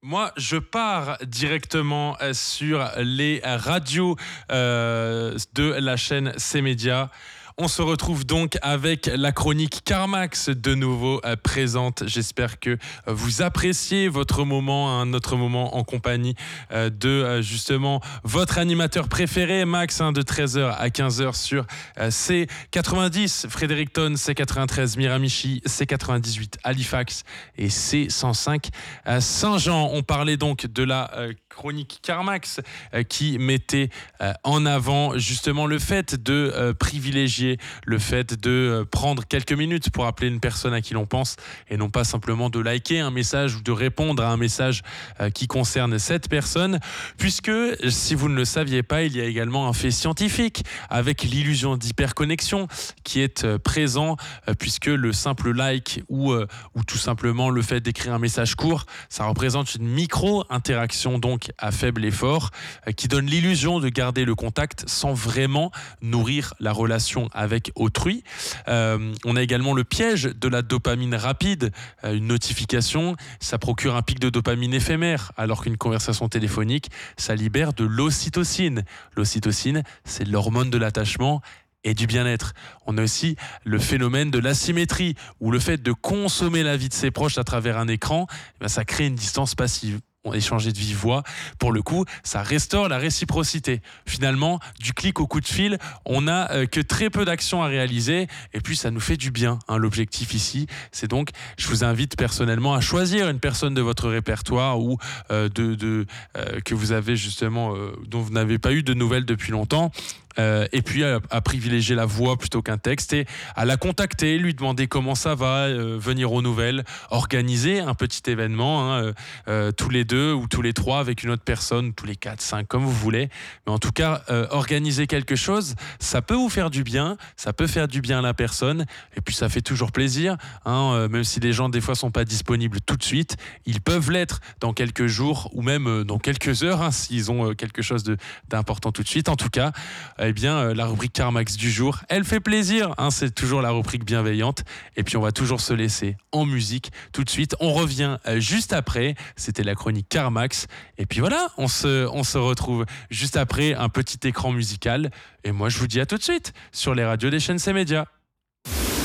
Moi, je pars directement sur les radios de la chaîne C-Média. On se retrouve donc avec la chronique CarMax de nouveau présente. J'espère que vous appréciez votre moment, notre moment en compagnie de justement votre animateur préféré, Max, de 13h à 15h sur C90 Fredericton, C93 Miramichi, C98 Halifax et C105 Saint-Jean. On parlait donc de la chronique CarMax qui mettait en avant justement le fait de privilégier le fait de prendre quelques minutes pour appeler une personne à qui l'on pense et non pas simplement de liker un message ou de répondre à un message qui concerne cette personne, puisque si vous ne le saviez pas, il y a également un fait scientifique avec l'illusion d'hyperconnexion qui est présent, puisque le simple like ou tout simplement le fait d'écrire un message court, ça représente une micro-interaction donc à faible effort qui donne l'illusion de garder le contact sans vraiment nourrir la relation avec autrui. On a également le piège de la dopamine rapide. Une notification, ça procure un pic de dopamine éphémère, alors qu'une conversation téléphonique, ça libère de l'ocytocine. L'ocytocine, c'est l'hormone de l'attachement et du bien-être. On a aussi le phénomène de l'asymétrie, où le fait de consommer la vie de ses proches à travers un écran, ça crée une distance passive. Échanger de vive voix, pour le coup, ça restaure la réciprocité. Finalement, du clic au coup de fil, on n'a que très peu d'actions à réaliser et puis ça nous fait du bien. L'objectif ici, c'est donc, je vous invite personnellement à choisir une personne de votre répertoire ou que vous avez justement, dont vous n'avez pas eu de nouvelles depuis longtemps. Et puis à privilégier la voix plutôt qu'un texte et à la contacter, lui demander comment ça va, venir aux nouvelles, organiser un petit événement, tous les deux ou tous les trois avec une autre personne, tous les 4, 5, comme vous voulez. Mais en tout cas, organiser quelque chose, ça peut vous faire du bien, ça peut faire du bien à la personne et puis ça fait toujours plaisir, même si les gens des fois sont pas disponibles tout de suite, ils peuvent l'être dans quelques jours ou même dans quelques heures s'ils ont quelque chose d'important tout de suite. En tout cas, eh bien, la rubrique CarMax du jour, elle fait plaisir, c'est toujours la rubrique bienveillante. Et puis, on va toujours se laisser en musique tout de suite. On revient juste après. C'était la chronique CarMax. Et puis voilà, on se retrouve juste après un petit écran musical. Et moi, je vous dis à tout de suite sur les radios des chaînes C-Média.